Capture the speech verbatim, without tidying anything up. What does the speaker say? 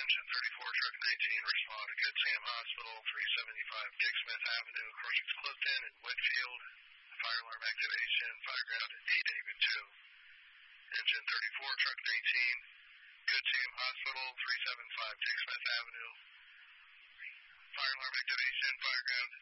Engine thirty-four, truck nineteen, respond to Good Sam Hospital, three seventy-five Dick Smith Avenue, Crossings Clifton and Whitfield. Fire alarm activation, fire ground at D David two. Engine thirty-four, truck nineteen, Good Sam Hospital, three seventy-five Dick Smith Avenue. Fire alarm activation, fire ground